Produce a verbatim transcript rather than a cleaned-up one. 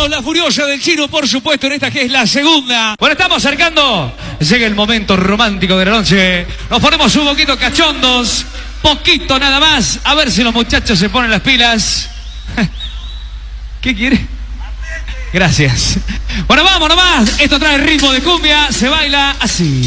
vamos, la furiosa del Chino, por supuesto, en esta que es la segunda. Bueno, estamos acercando. Llega el momento romántico de la noche. Nos ponemos un poquito cachondos. Poquito nada más. A ver si los muchachos se ponen las pilas. ¿Qué quiere? Gracias. Bueno, vamos nomás. Esto trae ritmo de cumbia. Se baila así.